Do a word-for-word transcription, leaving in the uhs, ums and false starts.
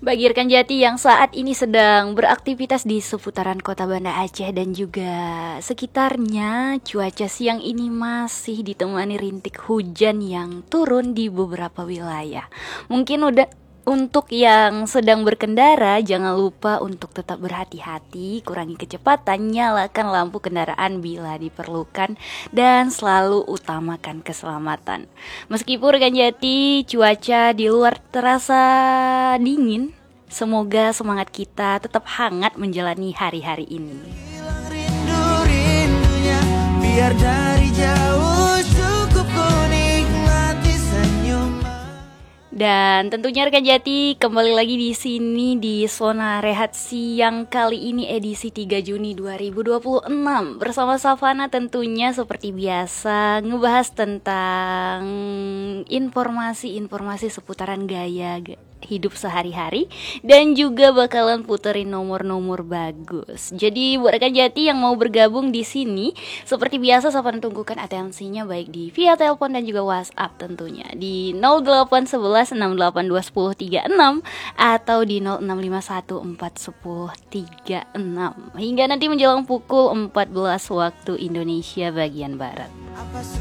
Bagi rekan Jati yang saat ini sedang beraktivitas di seputaran kota Banda Aceh dan juga sekitarnya, cuaca siang ini masih ditemani rintik hujan yang turun di beberapa wilayah. Mungkin udah untuk yang sedang berkendara, jangan lupa untuk tetap berhati-hati, kurangi kecepatan, nyalakan lampu kendaraan bila diperlukan, dan selalu utamakan keselamatan. Meskipun rekan Jati, cuaca di luar terasa dingin, semoga semangat kita tetap hangat menjalani hari-hari ini. Rindu-rindunya, biar dari jauh cukup ku nikmati senyuman. Dan tentunya rekan Jati, kembali lagi di sini di Zona Rehat Siang kali ini edisi tiga Juni dua ribu dua puluh enam bersama Savana, tentunya seperti biasa ngebahas tentang informasi-informasi seputaran gaya hidup sehari-hari dan juga bakalan puterin nomor-nomor bagus. Jadi buat rekan Jati yang mau bergabung di sini, seperti biasa Savana tunggukan atensinya baik di via telepon dan juga WhatsApp tentunya di nol delapan satu satu enam delapan dua satu nol tiga enam atau di nol enam lima satu empat satu nol tiga enam hingga nanti menjelang pukul empat belas waktu Indonesia bagian barat.